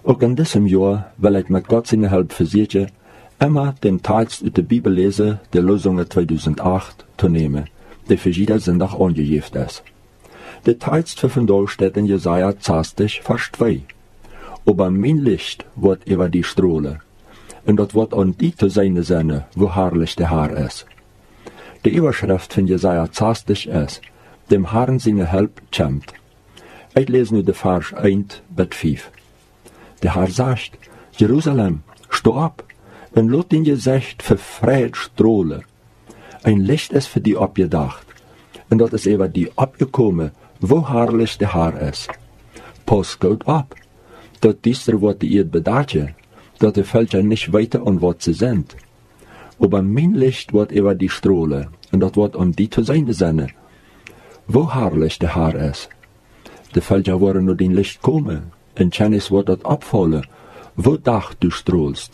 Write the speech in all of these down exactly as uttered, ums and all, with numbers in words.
Auch in diesem Jahr will ich mit Gott seine Hilfe versuchen, immer den Text aus der Bibel lesen, der Lösungen zweitausendacht zu nehmen, der für jeden Sonntag angegeben ist. Der Text für vandaag steht in Jesaja zwanzig, Vers zwei. Aber mein Licht wird über die Strole, und das wird an die zu sein sein, wo herrlich der Herr ist. Die Überschrift von Jesaja zwanzig ist, dem Herrn seine Hilfe kommt. Ich lese nur den Vers eins bis fünf. Der Herr sagt, Jerusalem, steh ab, und lass dein Gesicht für Freiheit strahlen. Ein Licht ist für die abgedacht, und das ist über die abgekommen, wo herrlich der Herr ist. Pass gut ab, dat dieser wird ihr bedachen, dat die Völker nicht weiter an was sie sind. Aber mein Licht wird über die Strole, und das wird an die zu sein sein, wo herrlich der Herr ist. Die Völker wollen nur den Licht kommen, und Kennis wird das abfallen, wo Dach du strahlst.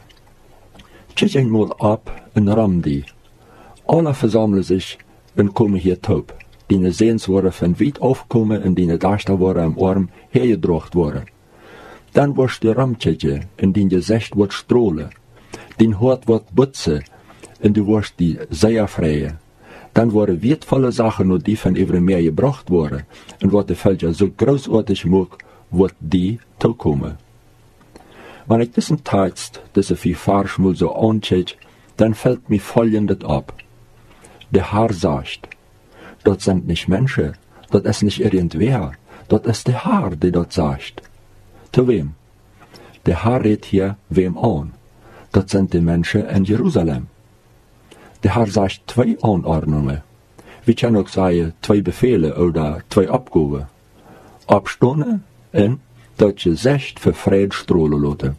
Tschüss einmal ab in Ramdi. Alle versammeln sich und kommen hier taub. Die Sehens worden von weit aufkommen und die Geister worden am Arm hergedrocht worden. Dann wirst die Ramtschetje in den Gesicht wird strahlen. Den Hort wird butzen und du wirst die sehr freie. Dann worden wertvolle Sachen nur die von über mehr gebracht worden und wird die Völker so großartig mag, wird die zu kommen. Wenn ich diesen Text, diese vier Vers mal so anschaue, dann fällt mir folgendes ab. Der Herr sagt, dort sind nicht Menschen, dort ist nicht irgendwer, dort ist der Herr, der dort sagt. Zu wem? Der Herr redet hier wem an? Dort sind die Menschen in Jerusalem. Der Herr sagt zwei Anordnungen. Wir können auch sagen, zwei Befehle oder zwei Abgaben. Abstoßen und das Gesicht für Frieden strahlen lassen.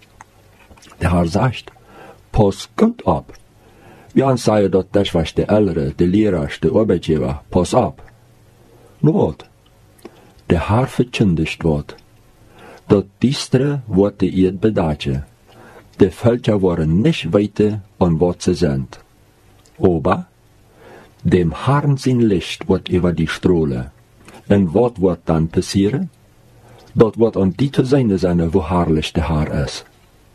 Der Herr sagt, pass gut ab. Wir haben sagen, dass das was der Ältere, der Lehrer, der Arbeitgeber, pass ab. Nur was? Der Herr verkündigt wird, dass diese Worte ihr bedachen. Die Völker waren nicht weiter an was sie sind. Aber dem Herrn sein Licht wird über die Strole. Und was wird dann passieren? Dat wird an die zu sein sein, wo herrlich der Herr ist.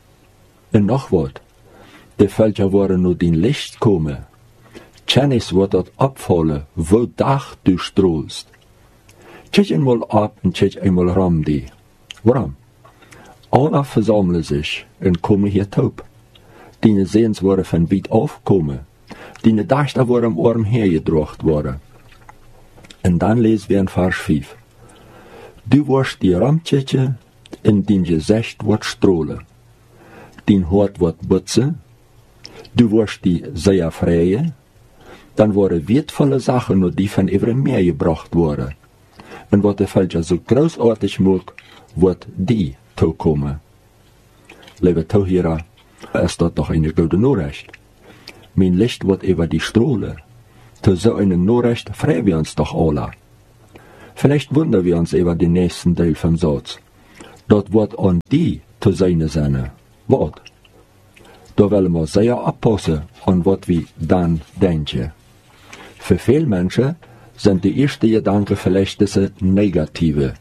Und noch was, die Völker wollen nur den Licht kommen. Kennis wird dort abfallen, wo Dach du strahlst. Check einmal ab und check einmal ram die. Warum? Alle versammeln sich und kommen hier taub. Die Sehens worden von weit aufkommen. Die Dächter worden am Arm hergedrocht worden. Und dann lesen wir in Vers fünf. Du wirst die Ramtschetje in dein Gesicht wird strahlen. Dein Hort wird butzen. Du wirst die sehr freie. Dann worden wertvolle Sachen nur die von über mehr gebracht worden. Und was der Völker so großartig mag, wird die zu kommen. Liebe Zuhörer, ist das doch eine gute Nachricht. Mein Licht wird über die Strahlen. Zu so einer Nachricht freuen wir uns doch alle. Vielleicht wundern wir uns über den nächsten Teil vom Satz. Dort wird an die zu sein sein. Was? Da wollen wir sehr abpassen an was wir dann denken. Für viele Menschen sind die ersten Gedanken vielleicht diese negative.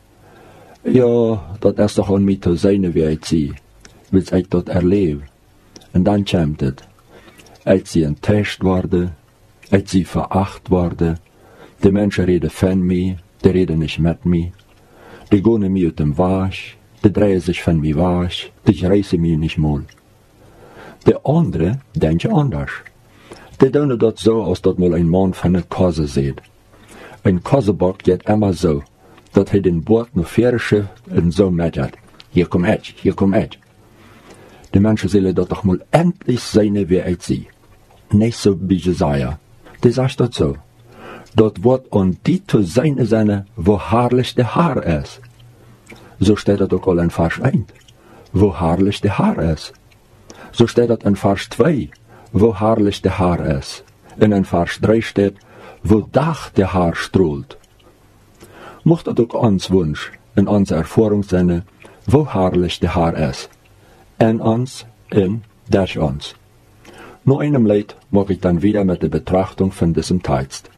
Ja, das ist doch an mich zu sein, wie ich sie, weil ich das erlebe. Und dann kommt es. Ich sie enttäuscht worden, ich sie veracht worden, die Menschen reden von mir, die reden nicht mit mir, die gehen mir aus dem Wasch, die drehen sich von mir Wasch, die reißen mir nicht mal. Die anderen denken anders. Die tun das so, als dass mal ein Mann von einer Kase sieht. Ein Kasebock geht immer so, dass er den Bord noch fertig und so meckert. Hier komm ich, hier komm ich. Die Menschen sollen das doch mal endlich sein, wie ich sie. Nicht so wie Jesaja. Die sagt das so. Dort wird an die zu sein sein, wo herrlich der Herr ist. So steht das auch all in Vers eins, wo herrlich der Herr ist. So steht das in Vers zwei, wo herrlich der Herr ist. Und in Vers drei steht, wo Dach der Herr strahlt. Mocht das auch uns Wunsch in unserer Erfahrung sein, wo herrlich der Herr ist. In uns, in durch uns. Nach einem Lied mag ich dann wieder mit der Betrachtung von diesem Text.